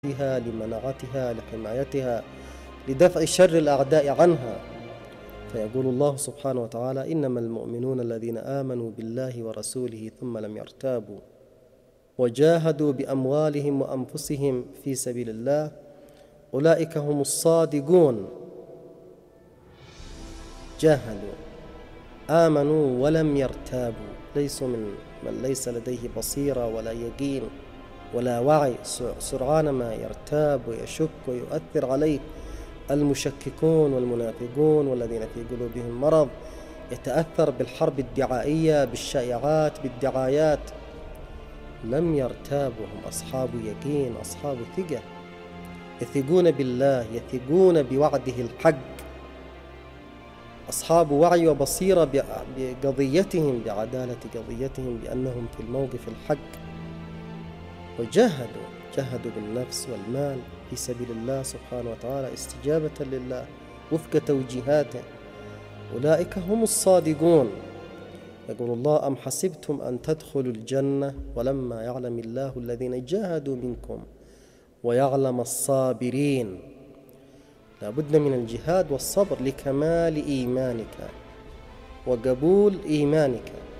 لمناعتها، لحمايتها، لدفع شر الأعداء عنها. فيقول الله سبحانه وتعالى: إنما المؤمنون الذين آمنوا بالله ورسوله ثم لم يرتابوا وجاهدوا بأموالهم وأنفسهم في سبيل الله أولئك هم الصادقون. جاهدوا، آمنوا ولم يرتابوا، ليسوا من ليس لديه بصيرة ولا يقين ولا وعي، سرعان ما يرتاب ويشك ويؤثر عليه المشككون والمنافقون والذين في قلوبهم مرض، يتأثر بالحرب الدعائية، بالشائعات، بالدعايات. لم يرتابوا، هم أصحاب يقين، أصحاب ثقة، يثقون بالله، يثقون بوعده الحق، أصحاب وعي وبصيرة بقضيتهم، بعدالة قضيتهم، بأنهم في الموقف الحق. وجاهدوا بالنفس والمال في سبيل الله سبحانه وتعالى استجابة لله وفق توجيهاته. أولئك هم الصادقون. يقول الله: أم حسبتم أن تدخلوا الجنة ولما يعلم الله الذين جاهدوا منكم ويعلم الصابرين. لا بد من الجهاد والصبر لكمال إيمانك وقبول إيمانك.